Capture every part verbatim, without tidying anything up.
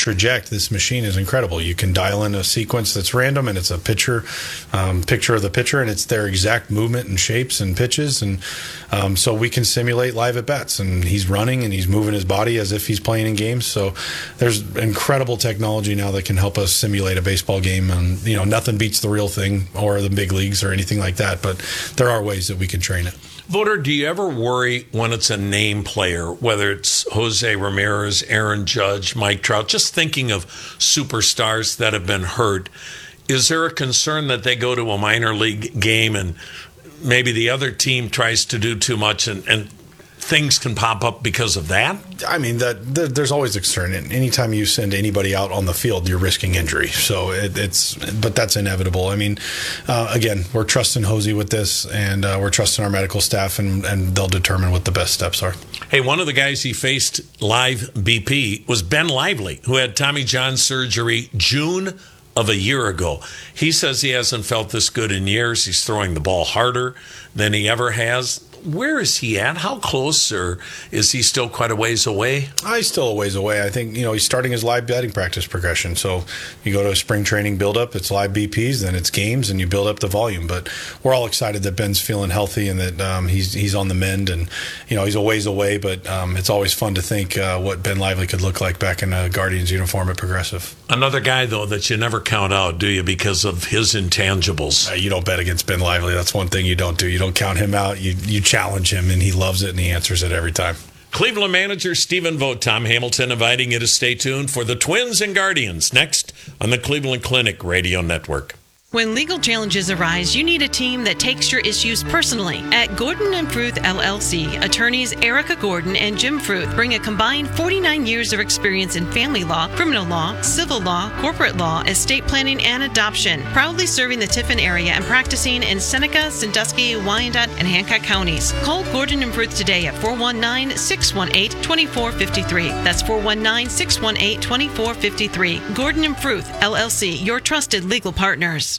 traject, this machine is incredible. You can dial in a sequence that's random, and it's a picture, um, picture of the pitcher, and it's their exact movement and shapes and pitches. And um, so we can simulate live at bats. And he's running and he's moving his body as if he's playing in games. So there's incredible technology now that can help us simulate a baseball game. And, you know, nothing beats the real thing or the big leagues or anything like that. But there are ways that we can train it. Voter, do you ever worry when it's a name player, whether it's Jose Ramirez, Aaron Judge, Mike Trout, just thinking of superstars that have been hurt? Is there a concern that they go to a minor league game and maybe the other team tries to do too much and, and things can pop up because of that? I mean, that, that there's always a concern. Anytime you send anybody out on the field, you're risking injury. So it, it's, but that's inevitable. I mean, uh, again, we're trusting Jose with this, and uh, we're trusting our medical staff, and, and they'll determine what the best steps are. Hey, one of the guys he faced live B P was Ben Lively, who had Tommy John surgery June of a year ago. He says he hasn't felt this good in years. He's throwing the ball harder than he ever has. Where is he at? How close, or is he still quite a ways away? Uh, he's still a ways away. I think, you know, he's starting his live batting practice progression. So you go to a spring training build-up, it's live B Ps, then it's games, and you build up the volume. But we're all excited that Ben's feeling healthy and that um, he's he's on the mend. And, you know, he's a ways away, but um, it's always fun to think uh, what Ben Lively could look like back in a Guardians uniform at Progressive. Another guy, though, that you never count out, do you, because of his intangibles? Uh, you don't bet against Ben Lively. That's one thing you don't do. You don't count him out. You, you challenge him, and he loves it, and he answers it every time. Cleveland manager Stephen Vogt, Tom Hamilton, inviting you to stay tuned for the Twins and Guardians next on the Cleveland Clinic Radio Network. When legal challenges arise, you need a team that takes your issues personally. At Gordon and Fruth L L C, attorneys Erica Gordon and Jim Fruth bring a combined forty-nine years of experience in family law, criminal law, civil law, corporate law, estate planning, and adoption. Proudly serving the Tiffin area and practicing in Seneca, Sandusky, Wyandotte, and Hancock counties. Call Gordon and Fruth today at four one nine, six one eight, two four five three. That's four one nine, six one eight, two four five three. Gordon and Fruth L L C, your trusted legal partners.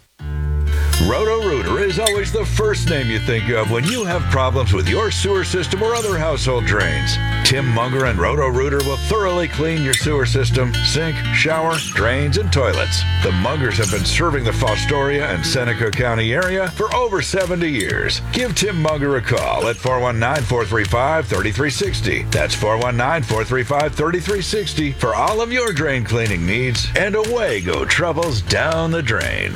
Roto-Rooter is always the first name you think of when you have problems with your sewer system or other household drains. Tim Munger and Roto-Rooter will thoroughly clean your sewer system, sink, shower, drains, and toilets. The Mungers have been serving the Fostoria and Seneca County area for over seventy years. Give Tim Munger a call at four one nine, four three five, three three six zero. That's four one nine, four three five, three three six zero for all of your drain cleaning needs, and away go troubles down the drain.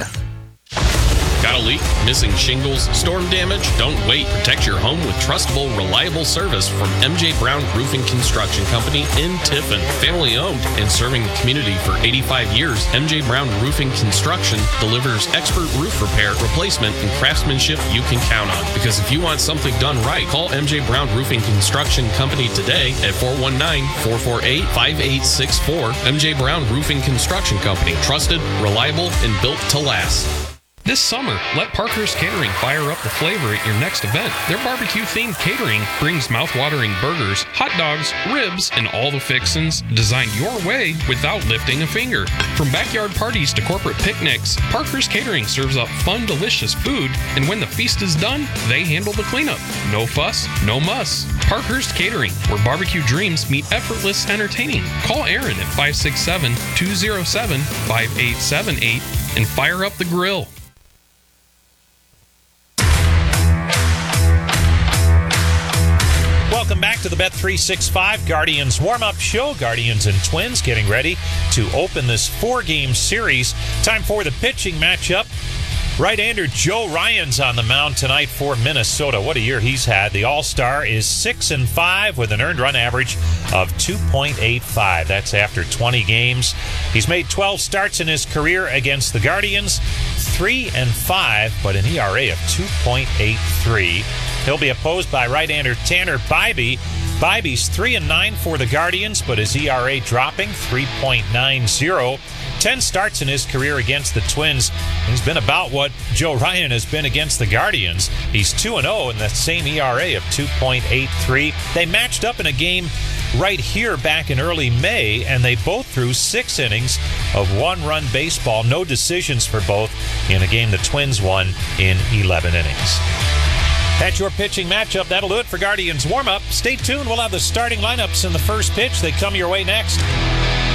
Got a leak? Missing shingles? Storm damage? Don't wait. Protect your home with trustable, reliable service from M J Brown Roofing Construction Company in Tiffin. Family owned and serving the community for eighty-five years, M J Brown Roofing Construction delivers expert roof repair, replacement, and craftsmanship you can count on. Because if you want something done right, call M J Brown Roofing Construction Company today at four one nine, four four eight, five eight six four. M J Brown Roofing Construction Company. Trusted, reliable, and built to last. This summer, let Parker's Catering fire up the flavor at your next event. Their barbecue-themed catering brings mouth-watering burgers, hot dogs, ribs, and all the fixins designed your way without lifting a finger. From backyard parties to corporate picnics, Parker's Catering serves up fun, delicious food, and when the feast is done, they handle the cleanup. No fuss, no muss. Parker's Catering, where barbecue dreams meet effortless entertaining. Call Aaron at five six seven, two zero seven, five eight seven eight and fire up the grill. Welcome back to the Bet three sixty-five Guardians warm-up show. Guardians and Twins getting ready to open this four-game series. Time for the pitching matchup. Right-hander Joe Ryan's on the mound tonight for Minnesota. What a year he's had. The All-Star is six and five with an earned run average of two point eight five. That's after twenty games. He's made twelve starts in his career against the Guardians, three and five, but an E R A of two point eight three. He'll be opposed by right-hander Tanner Bibee. Bibee's three and nine for the Guardians, but his E R A dropping three point nine zero. Ten starts in his career against the Twins. He's been about what Joe Ryan has been against the Guardians. He's two and oh in the same E R A of two point eight three. They matched up in a game right here back in early May, and they both threw six innings of one-run baseball. No decisions for both in a game the Twins won in eleven innings. That's your pitching matchup. That'll do it for Guardians warm-up. Stay tuned. We'll have the starting lineups in the first pitch. They come your way next.